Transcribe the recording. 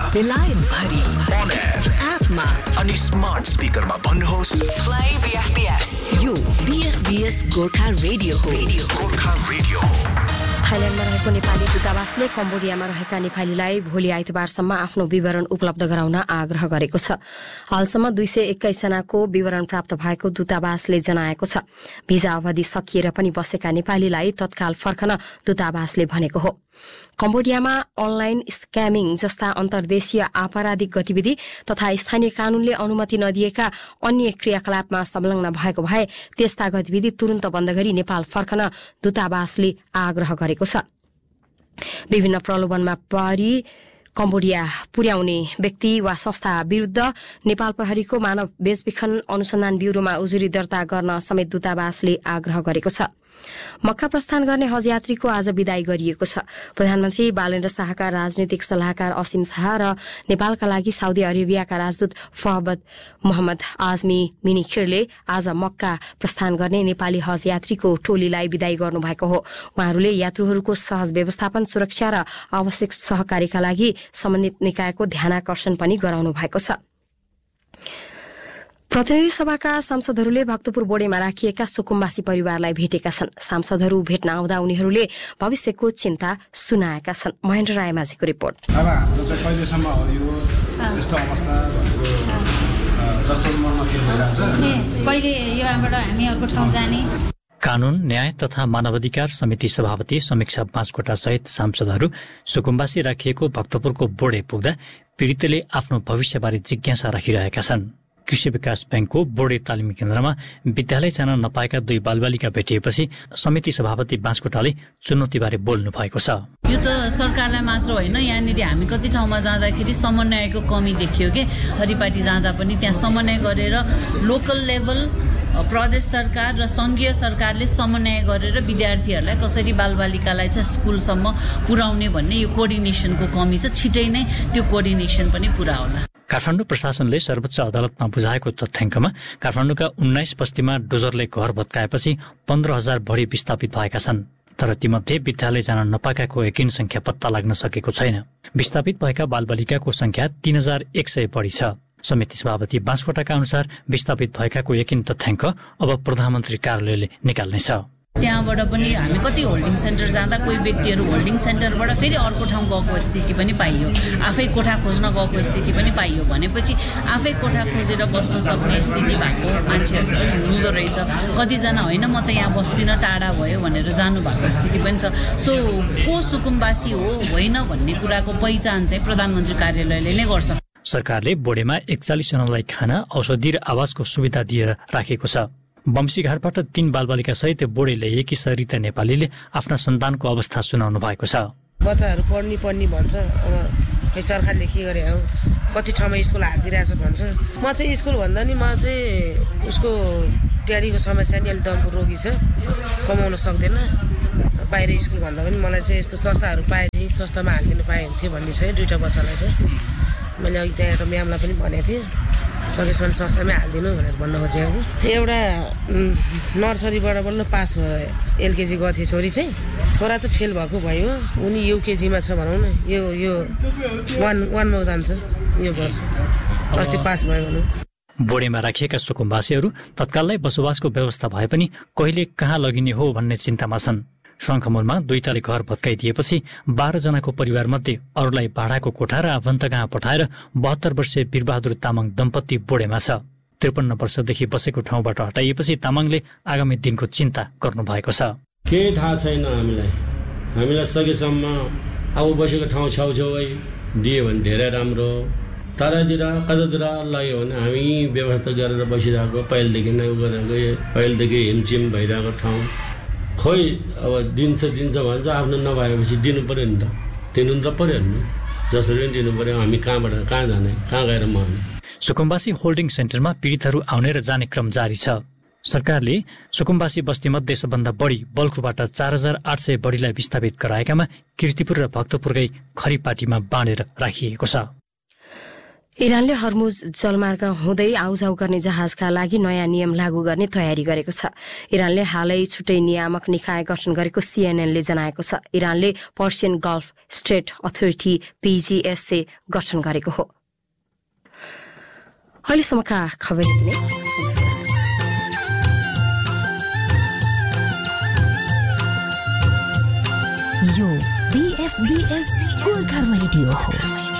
बेलायत भरि on air एपमा अनि स्मार्ट स्पिकरमा भन्नुहोस् प्ले बीएफबीएस यो बीएफबीएस गोर्खा रेडियो हो गोर्खा रेडियो थाइल्यान्डमा रहेको नेपाली दूतावासले कम्बोडियामा रहेका नेपालीलाई भोलि आइतबारसम्म आफ्नो विवरण उपलब्ध गराउन आग्रह गरेको छ। हालसम्म 221 जनाको विवरण प्राप्त भएको दूतावासले जनाएको छ। भिजा अवधि सकिएर पनि बसेका नेपालीलाई तत्काल फर्कन दूतावासले भनेको हो। कम्बोडियामा अनलाइन स्क्यामिङ जस्ता अन्तर्देशीय आपराधिक गतिविधि तथा स्थानीय कानूनले अनुमति नदिएका अन्य क्रियाकलापमा संलग्न भएको भए त्यस्ता गतिविधि तुरन्त बन्द गरी नेपाल फर्कन दूतावासले आग्रह गरेको छ। विभिन्न प्रलोभनमा परी कम्बोडिया पुर्याउने व्यक्ति वा संस्था विरूद्ध नेपाल प्रहरीको मानव बेचबिखन अनुसन्धान ब्यूरोमा उजुरी दर्ता गर्न समेत दूतावासले आग्रह गरेको छ। मक्का प्रस्थान गर्ने हज यात्रीको आज विदाई गरिएको छ। प्रधानमन्त्री बालेन्द्र शाहका राजनीतिक सल्लाहकार असीम शाह र नेपालका लागि साउदी अरेबियाका राजदूत फहद मोहम्मद आजमी मिनिखिरले आज मक्का प्रस्थान गर्ने नेपाली हज यात्रीको टोलीलाई विदाई गर्नुभएको हो। उहाँहरूले यात्रुहरूको सहज व्यवस्थापन, सुरक्षा र आवश्यक सहकार्यका लागि सम्बन्धित निकायको ध्यानाकर्षण पनि गराउनु भएको छ। प्रतिनिधि सभाका सांसदहरूले भक्तपुर बोडेमा राखिएका सुकुम्बासी परिवारलाई भेटेका छन्। सांसदहरू भेट्न आउँदा उनीहरूले भविष्यको चिन्ता सुनाएका छन्। महेन्द्र रायमाझीको रिपोर्ट। अब हाम्रो चाहिँ कहिलेसम्म हो यो यस्तो अवस्था जस्तो मनमा के भइरहेछ, कहिले योबाट हामी अर्को ठाउँ जाने। कानून, न्याय तथा मानवाधिकार समिति सभापति समीक्षा बाँसकोटा सहित सांसदहरू सुकुम्बासी राखिएको भक्तपुरको बोडे पुग्दा पीडितले आफ्नो भविष्यबारे जिज्ञासा राखिरहेका छन्। कृषि विकास बैंकको बोडे तालिम केन्द्रमा विद्यालय जान नपाएका 2 बालबालिका भेटिएपछि समिति सभापति बाँसकोटाले चुनौतीबारे बोल्नु भएको छ। यो त सरकारलाई मात्र होइन, यहाँनिर हामी कति ठाउँमा जाँदाखेरि समन्वयको कमी देखियो कि हरिपाटी जाँदा पनि त्यहाँ समन्वय गरेर लोकल लेभल प्रदेश सरकार र संघीय सरकारले समन्वय गरेर विद्यार्थीहरूलाई कसरी बालबालिकालाई चाहिँ स्कुलसम्म पुर्याउने भन्ने यो कोअर्डिनेसनको कमी छ। छिटै नै त्यो कोअर्डिनेसन पनि पुरा होला। काठमाडौँ प्रशासनले सर्वोच्च अदालतमा बुझाएको तथ्याङ्कमा काठमाडौँका 19 बस्तीमा डोजरले घर भत्काएपछि 15,000 बढी विस्थापित भएका छन्। तर तीमध्ये विद्यालय जान नपाएकाको यकिन संख्या पत्ता लाग्न सकेको छैन। विस्थापित भएका बालबालिकाको संख्या 3,100 बढी छ। समिति सभापति बाँसकोटाका अनुसार विस्थापित भएकाको यकिन तथ्याङ्क अब प्रधानमन्त्री कार्यालयले निकाल्नेछ। त्यहाँबाट पनि हामी कति होल्डिङ सेन्टर जाँदा कोही व्यक्तिहरू होल्डिङ सेन्टरबाट फेरि अर्को ठाउँ गएको स्थिति पनि पाइयो, आफै कोठा खोज्न गएको स्थिति पनि पाइयो। भनेपछि आफै कोठा खोजेर बस्न सक्ने स्थिति भएको मान्छेहरू पनि हुँदो रहेछ। कतिजना होइन म त यहाँ बस्दिनँ टाढा भयो भनेर जानुभएको स्थिति पनि छ। सो को सुकुम्बासी हो होइन भन्ने कुराको पहिचान चाहिँ प्रधानमन्त्री कार्यालयले नै गर्छ। सरकारले बोडेमा 41 जनालाई खाना, औषधि र आवासको सुविधा दिएर राखेको छ। बम्सीघाटबाट 3 बालबालिका सहित बोडे ल्याइएकी सरिता नेपालीले आफ्ना सन्तानको अवस्था सुनाउनु भएको छ। बच्चाहरू पढ्ने भन्छ, अब खै सरकारले के गरे हो, कति ठाउँमा स्कुल हालिदिरहेछ भन्छ। म चाहिँ स्कुल भन्दा नि म चाहिँ उसको ट्यारीको समस्या नि अलिक दमको रोगी छ, कमाउन सक्दैन। बाहिर स्कुल भन्दा पनि मलाई चाहिँ यस्तो संस्थाहरू पाएदेखि संस्थामा हालिदिनु पाए हुन्थ्यो भन्ने छ। 2टा बच्चालाई चाहिँ मैले अघि त्यहाँ एउटा म्यामलाई पनि भनेको थिएँ, सकेसम्म संस्थामै हालिदिनु भनेर भन्न खोजेको। एउटा नर्सरीबाट बल्ल पास भएर एलकेजी गएको थियो छोरी चाहिँ। छोरा त फेल भएको भयो, उनी युकेजीमा छ भनौँ न, यो 1मा जान्छ यो वर्ष, अस्ति पास भयो भनौँ। बोडेमा राखिएका सुकुम्बासीहरू तत्कालै बसोबासको व्यवस्था भए पनि कहिले कहाँ लगिने हो भन्ने चिन्तामा छन्। शङ्खमूलमा 2 तले घर भत्काइदिएपछि 12 जनाको परिवारमध्ये अरूलाई भाडाको कोठा र आफन्त कहाँ पठाएर 72 वर्षीय वीरबहादुर तामाङ दम्पति बोडेमा छ। 53 वर्षदेखि बसेको ठाउँबाट हटाइएपछि तामाङले आगामी दिनको चिन्ता गर्नु भएको छ। केही थाहा छैन हामीलाई सकेसम्म अब बसेको ठाउँ छेउछेउै दियो भने धेरै राम्रो। तरातिर कतातिर लाग्यो भने हामी व्यवस्था गरेर बसिरहेको, पहिलेदेखि नै गरेको, पहिलेदेखि हिमचिम भइरहेको ठाउँ। खोइ अब दिन्छ भन्छ, आफ्नो नभएपछि दिनु पर्यो नि त, दिनु त पर्यो नि, जसरी पनि दिनु पर्यो। हामी कहाँबाट कहाँ जाने, कहाँ गएर मर्ने। सुकुम्बासी होल्डिङ सेन्टरमा पीडितहरू आउने र जाने क्रम जारी छ। सरकारले सुकुम्बासी बस्तीमध्ये सबभन्दा बढी बल्खुबाट 4,800 बढीलाई विस्थापित गराएकामा कीर्तिपुर र भक्तपुरकै खरिपाटीमा बाँडेर राखिएको छ। इरानले हर्मुज जलमार्ग हुँदै आउजाउ गर्ने जहाजका लागि नयाँ नियम लागू गर्ने तयारी गरेको छ। इरानले हालै छुट्टै नियामक निकाय गठन गरेको सीएनएनले जनाएको छ। इरानले Persian golf straight authority PGSA गठन गरेको हो। अहिलेसम्मका खबर यति नै। यो BFBS गोर्खा रेडियो हो।